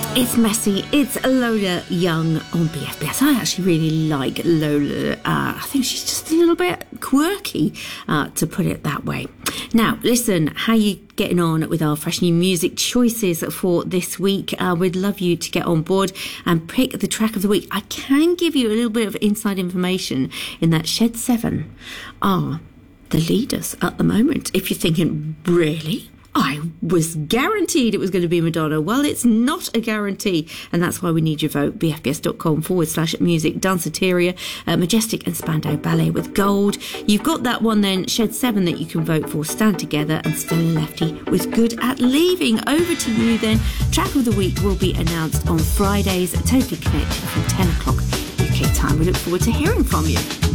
It's messy. It's Lola Young on BFBS. I actually really like Lola. I think she's just a little bit quirky, to put it that way. Now, listen, how you getting on with our fresh new music choices for this week? We'd love you to get on board and pick the track of the week. I can give you a little bit of inside information in that Shed 7 are the leaders at the moment. If you're thinking, really? I was guaranteed it was going to be Madonna. Well, it's not a guarantee, and that's why we need your vote. bfbs.com/music. Danceteria, Majestic and Spandau Ballet with Gold. You've got that one then, Shed 7, that you can vote for. Stand Together and Stella Lefty with Good at Leaving. Over to you then. Track of the week will be announced on Fridays, Totally Connected from 10 o'clock UK time. We look forward to hearing from you.